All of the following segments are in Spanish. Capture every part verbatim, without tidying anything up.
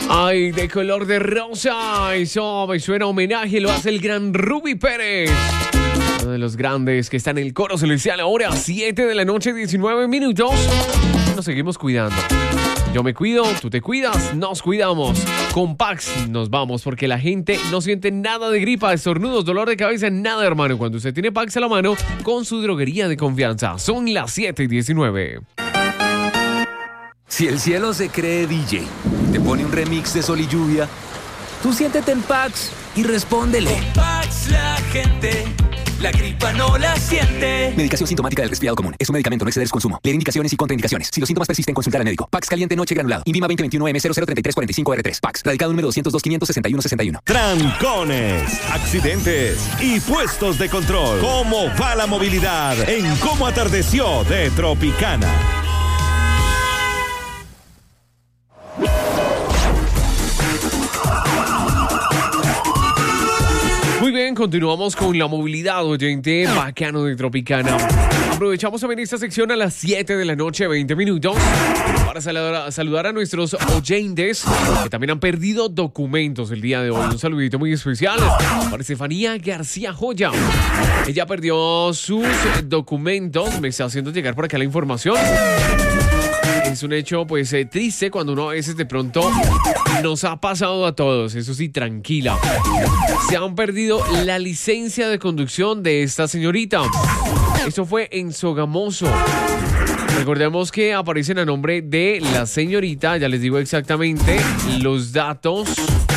Ay, de color de rosa. Eso me suena a homenaje, lo hace el gran Ruby Pérez. Uno de los grandes que está en el coro celestial ahora, siete de la noche, diecinueve minutos. Nos seguimos cuidando. Yo me cuido, tú te cuidas, nos cuidamos. Con Pax nos vamos porque la gente no siente nada de gripa, estornudos, dolor de cabeza, nada, hermano. Cuando usted tiene Pax a la mano con su droguería de confianza. Son las siete y diecinueve. Si el cielo se cree D J y te pone un remix de Sol y Lluvia, tú siéntete en Pax y respóndele. Con Pax la gente la gripa no la siente. Medicación sintomática del resfriado común. Es un medicamento, no exceder su consumo. Leer indicaciones y contraindicaciones. Si los síntomas persisten, consultar al médico. Pax caliente noche granulado. Invima veinte veintiuno M cero cero treinta y tres cuarenta y cinco R tres. Pax. Radicado número doscientos dos quinientos sesenta y uno sesenta y uno. Trancones, accidentes y puestos de control. ¿Cómo va la movilidad en Cómo Atardeció de Tropicana? Muy bien, continuamos con la movilidad, oyente bacano de Tropicana. Aprovechamos también esta sección a las siete de la noche, veinte minutos, para saludar, saludar a nuestros oyentes que también han perdido documentos el día de hoy. Un saludito muy especial para Estefanía García Joya. Ella perdió sus documentos, me está haciendo llegar por acá la información. Es un hecho, pues, eh, triste cuando uno a veces de pronto nos ha pasado a todos. Eso sí, tranquila. Se han perdido la licencia de conducción de esta señorita. Eso fue en Sogamoso. Recordemos que aparecen a nombre de la señorita, ya les digo exactamente los datos.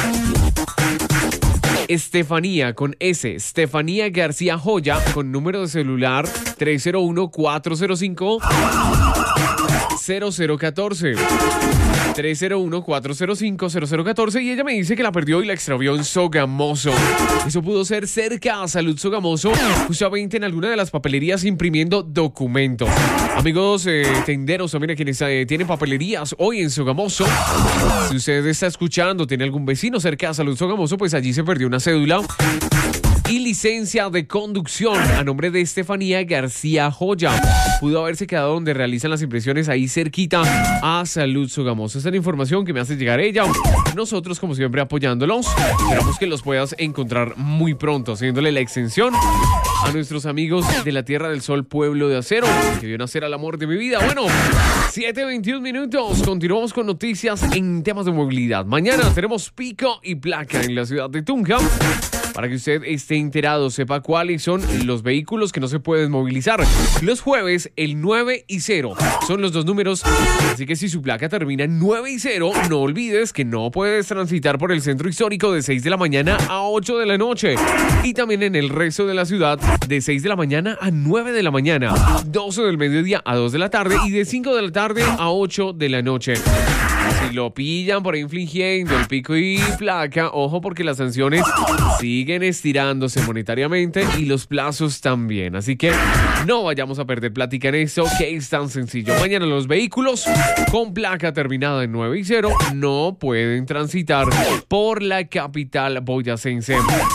Estefanía con S, Estefanía García Joya, con número de celular tres cero uno cuatro cero cinco cero cero uno cuatro. tres cero uno cuatro cero cinco cero cero uno cuatro y ella me dice que la perdió y la extravió en Sogamoso. Eso pudo ser cerca a Salud Sogamoso, justamente en alguna de las papelerías imprimiendo documentos. Amigos eh, tenderos, también a quienes eh, tienen papelerías hoy en Sogamoso, si usted está escuchando, tiene algún vecino cerca a Salud Sogamoso, pues allí se perdió una cédula y licencia de conducción a nombre de Estefanía García Joya. Pudo haberse quedado donde realizan las impresiones, ahí cerquita a Salud Sogamoso. Esta es la información que me hace llegar ella. Nosotros, como siempre, apoyándolos. Esperamos que los puedas encontrar muy pronto, haciéndole la extensión a nuestros amigos de la Tierra del Sol, Pueblo de Acero, que vio nacer al amor de mi vida. Bueno, siete veintiún minutos. Continuamos con noticias en temas de movilidad. Mañana tenemos pico y placa en la ciudad de Tunja, para que usted esté enterado, sepa cuáles son los vehículos que no se pueden movilizar. Los jueves, el nueve y cero son los dos números, así que si su placa termina en nueve y cero, no olvides que no puedes transitar por el centro histórico de seis de la mañana a ocho de la noche, y también en el resto de la ciudad de seis de la mañana a nueve de la mañana, doce del mediodía a dos de la tarde y de cinco de la tarde a ocho de la noche. Si lo pillan por infringiendo el pico y placa, ojo, porque las sanciones siguen estirándose monetariamente y los plazos también. Así que no vayamos a perder plática en esto, que es tan sencillo. Mañana los vehículos con placa terminada en nueve y cero no pueden transitar por la capital boyacense.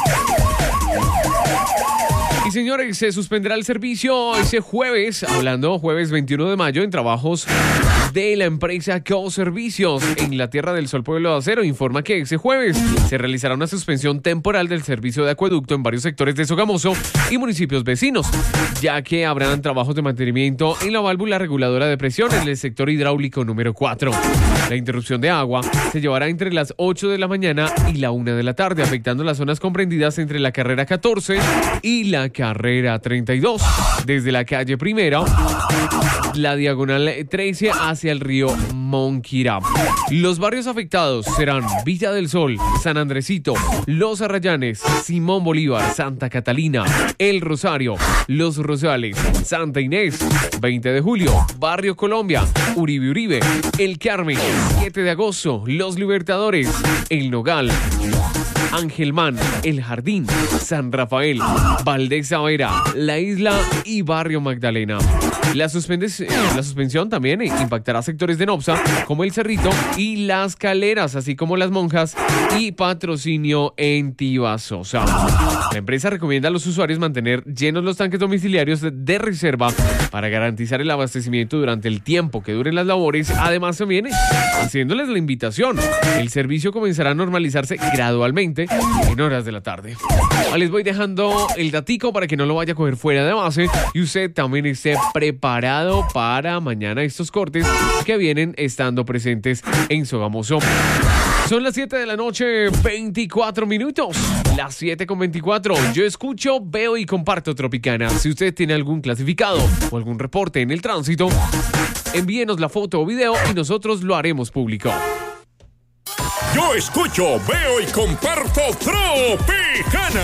Y señores, se suspenderá el servicio ese jueves, hablando jueves veintiuno de mayo, en trabajos de la empresa Co-Servicios en la Tierra del Sol, Pueblo de Acero. Informa que ese jueves se realizará una suspensión temporal del servicio de acueducto en varios sectores de Sogamoso y municipios vecinos, ya que habrán trabajos de mantenimiento en la válvula reguladora de presión en el sector hidráulico número cuatro. La interrupción de agua se llevará entre las ocho de la mañana y la una de la tarde, afectando las zonas comprendidas entre la carrera catorce y la carrera treinta y dos, desde la calle Primera, la diagonal trece hacia el río Monquirá. Los barrios afectados serán Villa del Sol, San Andresito, Los Arrayanes, Simón Bolívar, Santa Catalina, El Rosario, Los Rosales, Santa Inés, veinte de julio, Barrio Colombia, Uribe Uribe, El Carmen, siete de agosto, Los Libertadores, El Nogal, Angelman, El Jardín, San Rafael, Valdez Savera, La Isla y Barrio Magdalena. La, suspendes, la suspensión también impactará sectores de Nopsa como El Cerrito y Las Caleras, así como Las Monjas y Patrocinio en Tibasosa. La empresa recomienda a los usuarios mantener llenos los tanques domiciliarios de, de reserva para para garantizar el abastecimiento durante el tiempo que duren las labores. Además, también haciéndoles la invitación. El servicio comenzará a normalizarse gradualmente en horas de la tarde. Les voy dejando el datico para que no lo vaya a coger fuera de base y usted también esté preparado para mañana estos cortes que vienen estando presentes en Sogamoso. Son las siete de la noche, veinticuatro minutos. Las siete con veinticuatro. Yo escucho, veo y comparto Tropicana. Si usted tiene algún clasificado o algún reporte en el tránsito, envíenos la foto o video y nosotros lo haremos público. Yo escucho, veo y comparto Tropicana.